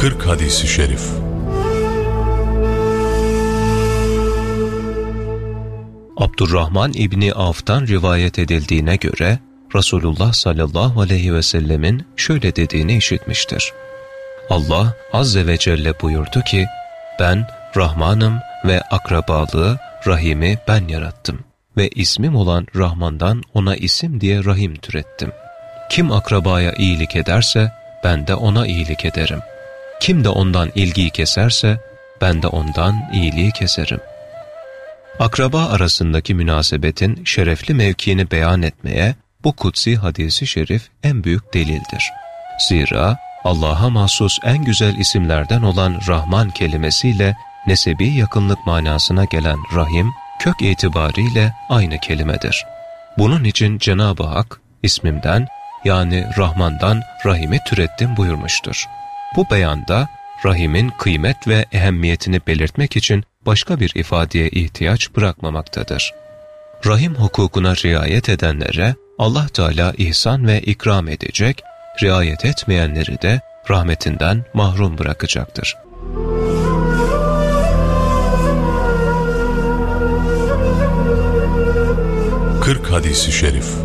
40 hadis-i şerif. Abdurrahman İbni Avf'tan rivayet edildiğine göre Resulullah sallallahu aleyhi ve sellemin şöyle dediğini işitmiştir. Allah azze ve celle buyurdu ki, ben Rahmanım ve akrabalığı, rahimi ben yarattım ve ismim olan Rahman'dan ona isim diye Rahim türettim. Kim akrabaya iyilik ederse ben de ona iyilik ederim. Kim de ondan ilgiyi keserse ben de ondan iyiliği keserim. Akraba arasındaki münasebetin şerefli mevkiini beyan etmeye bu kutsi hadisi şerif en büyük delildir. Zira Allah'a mahsus en güzel isimlerden olan Rahman kelimesiyle nesebi yakınlık manasına gelen Rahim, kök itibariyle aynı kelimedir. Bunun için Cenab-ı Hak ismimden yani Rahman'dan Rahim'i türettim buyurmuştur. Bu beyanda Rahim'in kıymet ve ehemmiyetini belirtmek için başka bir ifadeye ihtiyaç bırakmamaktadır. Rahim hukukuna riayet edenlere Allah Teala ihsan ve ikram edecek, riayet etmeyenleri de rahmetinden mahrum bırakacaktır. Kırk hadis-i şerif.